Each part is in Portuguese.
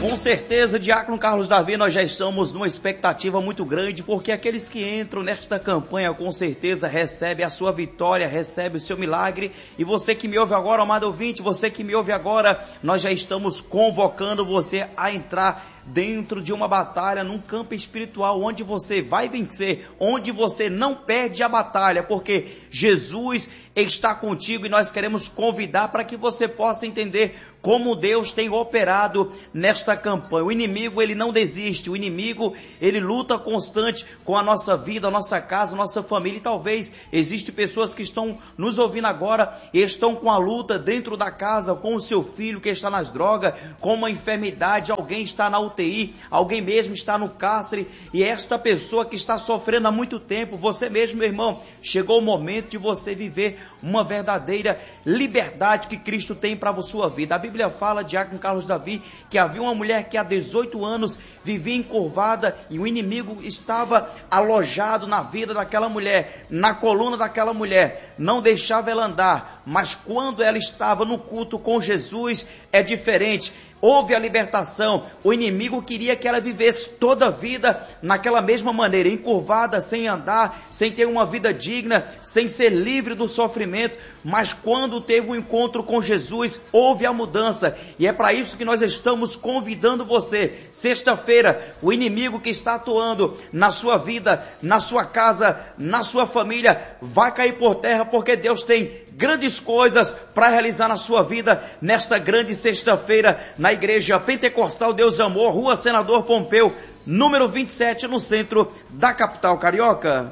Com certeza, Diácono Carlos Davi, nós já estamos numa expectativa muito grande, porque aqueles que entram nesta campanha, com certeza, recebem a sua vitória, recebem o seu milagre. E você que me ouve agora, amado ouvinte, você que me ouve agora, nós já estamos convocando você a entrar dentro de uma batalha, num campo espiritual, onde você vai vencer, onde você não perde a batalha, porque Jesus está contigo e nós queremos convidar para que você possa entender como Deus tem operado nesta campanha. O inimigo, ele não desiste, o inimigo, ele luta constante com a nossa vida, a nossa casa, a nossa família, e talvez existem pessoas que estão nos ouvindo agora e estão com a luta dentro da casa, com o seu filho que está nas drogas, com uma enfermidade, alguém está na UTI, alguém mesmo está no cárcere, e esta pessoa que está sofrendo há muito tempo, você mesmo, meu irmão, chegou o momento de você viver uma verdadeira liberdade que Cristo tem para a sua vida. A Bíblia fala, Diácono Carlos Davi, que havia uma mulher que há 18 anos vivia encurvada e o inimigo estava alojado na vida daquela mulher, na coluna daquela mulher, não deixava ela andar, mas quando ela estava no culto com Jesus, é diferente. Houve a libertação. O inimigo queria que ela vivesse toda a vida naquela mesma maneira, encurvada, sem andar, sem ter uma vida digna, sem ser livre do sofrimento. Mas quando teve um encontro com Jesus, houve a mudança. E é para isso que nós estamos convidando você. Sexta-feira, o inimigo que está atuando na sua vida, na sua casa, na sua família, vai cair por terra, porque Deus tem grandes coisas para realizar na sua vida nesta grande sexta-feira na Igreja Pentecostal Deus Amor, Rua Senador Pompeu, número 27, no centro da capital carioca.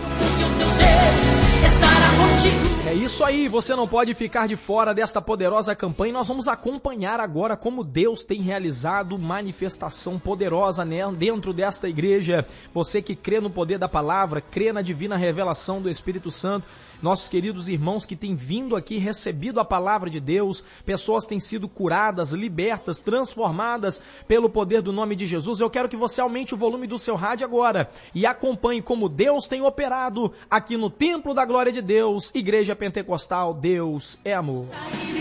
É isso aí, você não pode ficar de fora desta poderosa campanha. Nós vamos acompanhar agora como Deus tem realizado manifestação poderosa dentro desta igreja. Você que crê no poder da palavra, crê na divina revelação do Espírito Santo, nossos queridos irmãos que têm vindo aqui, recebido a palavra de Deus, pessoas têm sido curadas, libertas, transformadas pelo poder do nome de Jesus. Eu quero que você aumente o volume do seu rádio agora e acompanhe como Deus tem operado aqui no Templo da Glória de Deus, Igreja Pentecostal Deus é Amor.